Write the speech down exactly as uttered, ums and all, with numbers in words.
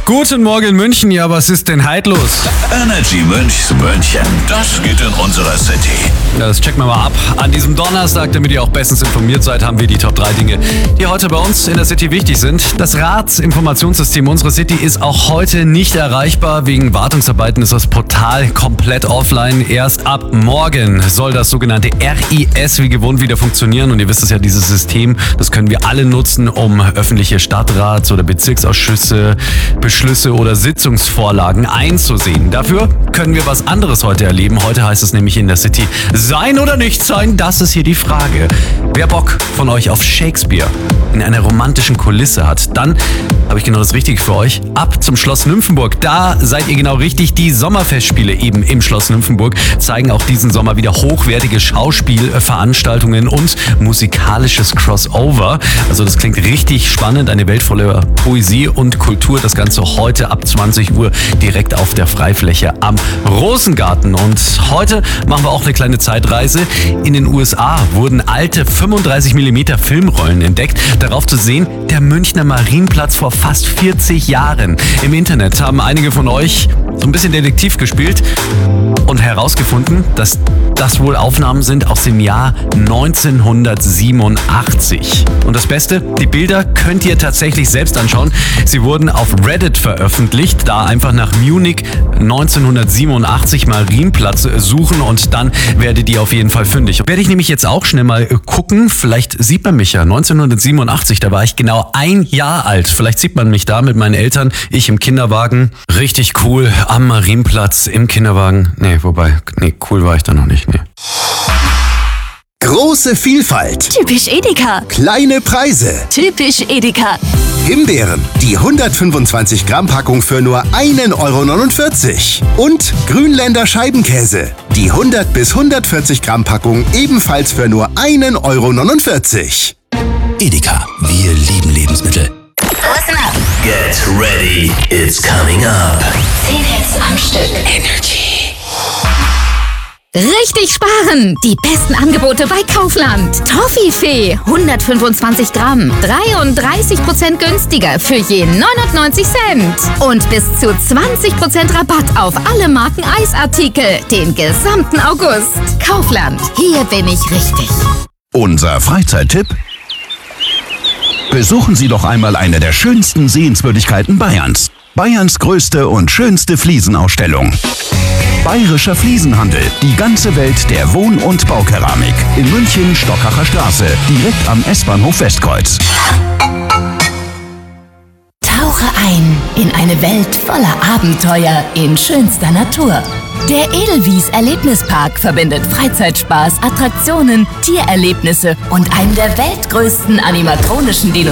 Guten Morgen München, ja, was ist denn halt los? Energy Münchs München, das geht in unserer City. Ja, das checken wir mal ab. An diesem Donnerstag, damit ihr auch bestens informiert seid, haben wir die Top drei Dinge, die heute bei uns in der City wichtig sind. Das Ratsinformationssystem unserer City ist auch heute nicht erreichbar. Wegen Wartungsarbeiten ist das Portal komplett offline. Erst ab morgen soll das sogenannte R I S wie gewohnt wieder funktionieren. Und ihr wisst es ja, dieses System, das können wir alle nutzen, um öffentliche Stadtrats- oder Bezirksausschüsse, Beschlüsse oder Sitzungsvorlagen einzusehen. Dafür können wir was anderes heute erleben. Heute heißt es nämlich in der City, sein oder nicht sein, das ist hier die Frage. Wer Bock von euch auf Shakespeare in einer romantischen Kulisse hat, dann habe ich genau das Richtige für euch. Ab zum Schloss Nymphenburg. Da seid ihr genau richtig. Die Sommerfestspiele eben im Schloss Nymphenburg zeigen auch diesen Sommer wieder hochwertige Schauspielveranstaltungen und musikalisches Crossover. Also das klingt richtig spannend. Eine Welt voller Poesie und Kultur. Das Ganze heute ab zwanzig Uhr direkt auf der Freifläche am Rosengarten. Und heute machen wir auch eine kleine Zeitreise. In den U S A wurden alte fünfunddreißig Millimeter Filmrollen entdeckt. Darauf zu sehen, der Münchner Marienplatz vor fast vierzig Jahren. Im Internet haben einige von euch so ein bisschen Detektiv gespielt und herausgefunden, dass das wohl Aufnahmen sind aus dem Jahr neunzehnhundertsiebenundachtzig. Und das Beste, die Bilder könnt ihr tatsächlich selbst anschauen. Sie wurden auf Reddit veröffentlicht. Da einfach nach Munich neunzehnhundertsiebenundachtzig Marienplatz suchen und dann werdet ihr auf jeden Fall fündig. Werde ich nämlich jetzt auch schnell mal gucken. Vielleicht sieht man mich ja. neunzehnhundertsiebenundachtzig, da war ich genau ein Jahr alt. Vielleicht sieht man mich da mit meinen Eltern. Ich im Kinderwagen. Richtig cool. Am Marienplatz im Kinderwagen. Nee, wobei, nee, cool war ich da noch nicht. Nee. Große Vielfalt. Typisch Edeka. Kleine Preise. Typisch Edeka. Himbeeren, die hundertfünfundzwanzig Gramm Packung für nur ein Euro neunundvierzig. Und Grünländer Scheibenkäse, die hundert bis hundertvierzig Gramm Packung ebenfalls für nur ein Euro neunundvierzig. Edeka, wir lieben Lebensmittel. Listen up. Get ready, it's coming up. zehn Hits am Stück. Energy. Richtig sparen! Die besten Angebote bei Kaufland. Toffifee, hundertfünfundzwanzig Gramm, dreiunddreißig Prozent günstiger für je neunundneunzig Cent. Und bis zu zwanzig Prozent Rabatt auf alle Marken Eisartikel den gesamten August. Kaufland, hier bin ich richtig. Unser Freizeittipp? Besuchen Sie doch einmal eine der schönsten Sehenswürdigkeiten Bayerns. Bayerns größte und schönste Fliesenausstellung. Bayerischer Fliesenhandel, die ganze Welt der Wohn- und Baukeramik. In München, Stockacher Straße, direkt am S-Bahnhof Westkreuz. Tauche ein in eine Welt voller Abenteuer in schönster Natur. Der Edelwies Erlebnispark verbindet Freizeitspaß, Attraktionen, Tiererlebnisse und einen der weltgrößten animatronischen Dinosaurier.